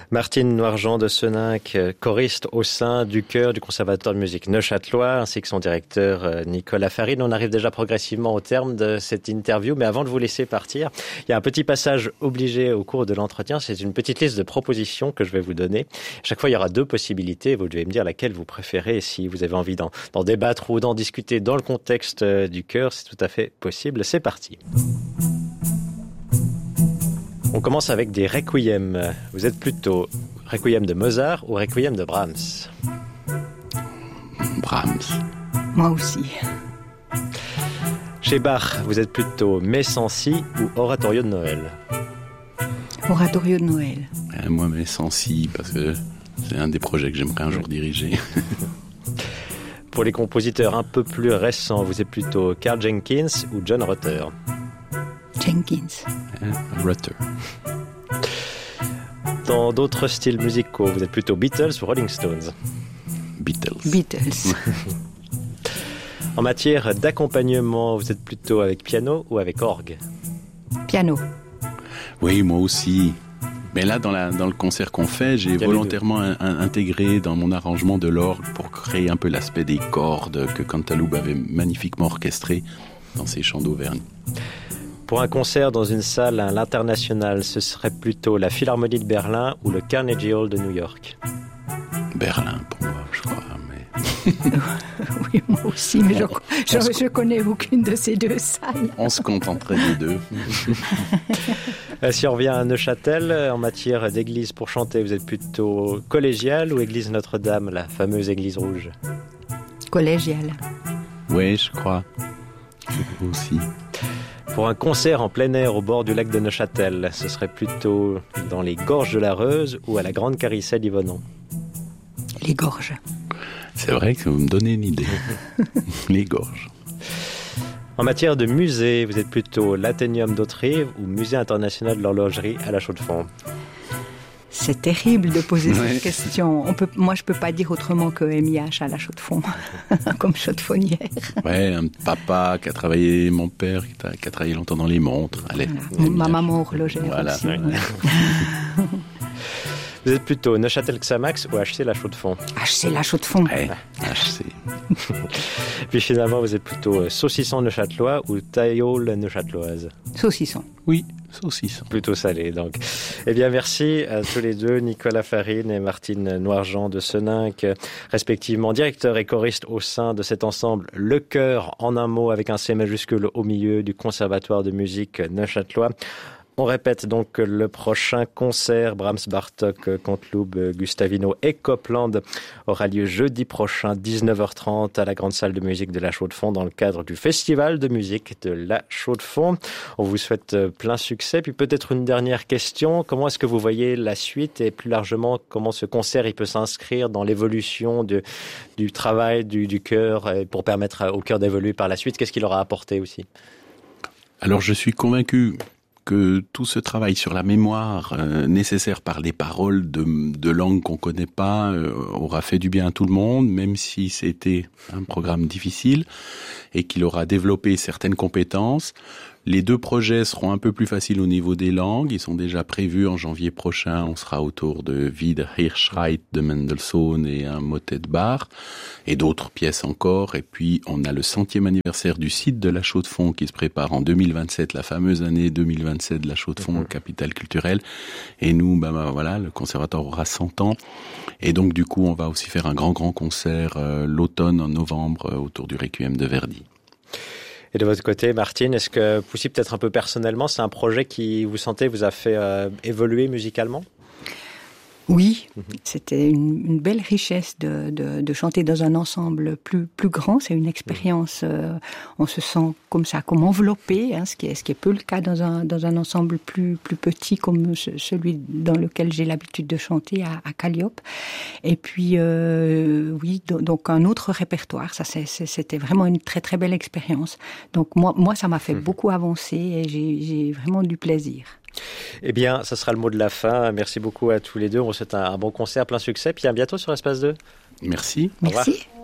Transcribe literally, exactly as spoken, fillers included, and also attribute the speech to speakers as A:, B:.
A: Martine Noirjean de Seninck, choriste au sein du chœur du Conservatoire de musique neuchâtelois, ainsi que son directeur Nicolas Farine. On arrive déjà progressivement au terme de cette interview, mais avant de vous laisser partir, il y a un petit passage obligé au cours de l'entretien. C'est une petite liste de propositions que je vais vous donner. Chaque fois, il y aura deux possibilités. Vous devez me dire laquelle vous préférez. Si vous avez envie d'en, d'en débattre ou d'en discuter dans le contexte du chœur, c'est tout à fait possible. C'est parti. On commence avec des requiem. Vous êtes plutôt requiem de Mozart ou requiem de Brahms?
B: Brahms.
C: Moi aussi.
A: Chez Bach, vous êtes plutôt Messancy ou oratorio de Noël?
C: Oratorio de Noël.
B: Euh, moi, Messancy, parce que c'est un des projets que j'aimerais un jour diriger.
A: Pour les compositeurs un peu plus récents, vous êtes plutôt Karl Jenkins ou John Rutter?
C: Jenkins.
B: Euh, Rutter.
A: Dans d'autres styles musicaux, vous êtes plutôt Beatles ou Rolling Stones?
B: Beatles.
C: Beatles.
A: En matière d'accompagnement, vous êtes plutôt avec piano ou avec orgue?
C: Piano.
B: Oui, moi aussi. Mais là, dans, la, dans le concert qu'on fait, j'ai volontairement un, un, intégré dans mon arrangement de l'orgue pour créer un peu l'aspect des cordes que Cantaloupe avait magnifiquement orchestré dans ses chants d'Auvergne.
A: Pour un concert dans une salle à l'international, ce serait plutôt la Philharmonie de Berlin ou le Carnegie Hall de New York?
B: Berlin, pour moi, je crois. Mais...
C: oui, moi aussi, mais on, je, je, je connais aucune de ces deux salles.
B: On se contenterait des deux.
A: Si on revient à Neuchâtel, en matière d'église pour chanter, vous êtes plutôt collégiale ou église Notre-Dame, la fameuse église rouge?
C: Collégiale.
B: Oui, je crois. Vous aussi.
A: Pour un concert en plein air au bord du lac de Neuchâtel, ce serait plutôt dans les gorges de la Reuse ou à la Grande Carissette d'Yvonon?
C: Les gorges.
B: C'est vrai que vous me donnez une idée. Les gorges.
A: En matière de musée, vous êtes plutôt l'Athénium d'Autrive ou Musée international de l'horlogerie à la Chaux-de-Fonds?
C: C'est terrible de poser
B: ouais.
C: cette question. On peut, moi, je peux pas dire autrement que M I H à la Chaux-de-Fonds, comme chaux-de-fonnière.
B: Ouais, un papa qui a travaillé, mon père qui a, qui a travaillé longtemps dans les montres. Allez,
C: voilà. Ma maman horlogère
B: voilà.
C: aussi.
B: Ouais.
C: Ouais.
A: Vous êtes plutôt Neuchâtel-Xamax ou H C La Chaux-de-Fonds?
C: H C La Chaux-de-Fonds.
B: Ouais, H C.
A: Puis finalement, vous êtes plutôt saucisson neuchâtelois ou tailleul neuchâteloise?
C: Saucisson.
B: Oui, saucisson.
A: Plutôt salé, donc. Eh bien, merci à tous les deux, Nicolas Farine et Martine Noirjean de Seninck, respectivement directeur et choriste au sein de cet ensemble Le Chœur, en un mot, avec un C majuscule au milieu, du Conservatoire de musique neuchâtelois. On répète donc que le prochain concert Brahms, Bartók, Canteloube, Gustavino et Copland aura lieu jeudi prochain, dix-neuf heures trente, à la grande salle de musique de la Chaux-de-Fonds, dans le cadre du festival de musique de la Chaux-de-Fonds. On vous souhaite plein succès. Puis peut-être une dernière question. Comment est-ce que vous voyez la suite et plus largement comment ce concert il peut s'inscrire dans l'évolution de, du travail du, du chœur pour permettre au chœur d'évoluer par la suite? Qu'est-ce qu'il aura apporté aussi?
B: Alors je suis convaincu que tout ce travail sur la mémoire euh, nécessaire par les paroles de, de langues qu'on connaît pas euh, aura fait du bien à tout le monde, même si c'était un programme difficile et qu'il aura développé certaines compétences. Les deux projets seront un peu plus faciles au niveau des langues. Ils sont déjà prévus en janvier prochain. On sera autour de Wider Hirschreit de Mendelssohn et un motet de Bach et d'autres pièces encore. Et puis, on a le centième anniversaire du site de la Chaux-de-Fonds qui se prépare en deux mille vingt-sept, la fameuse année deux mille vingt-sept de la Chaux-de-Fonds, mm-hmm. capitale culturelle. Et nous, ben, ben voilà, le conservatoire aura cent ans. Et donc, du coup, on va aussi faire un grand, grand concert euh, l'automne, en novembre, euh, autour du Requiem de Verdi.
A: Et de votre côté, Martine, est-ce que, aussi peut-être un peu personnellement, c'est un projet qui, vous sentez, vous a fait euh, évoluer musicalement?
C: Oui, mmh. c'était une, une belle richesse de, de, de chanter dans un ensemble plus, plus grand. C'est une expérience, euh, on se sent comme ça, comme enveloppé, hein, ce qui est, ce qui est peu le cas dans un, dans un ensemble plus, plus petit comme ce, celui dans lequel j'ai l'habitude de chanter à, à Calliope. Et puis, euh, oui, do, donc un autre répertoire. Ça, c'est, c'est, c'était vraiment une très, très belle expérience. Donc, moi, moi ça m'a fait mmh. beaucoup avancer et j'ai, j'ai vraiment du plaisir.
A: Eh bien, ça sera le mot de la fin. Merci beaucoup à tous les deux. On vous souhaite un, un bon concert, plein succès. Puis à bientôt sur Espace deux.
B: Merci.
C: Merci.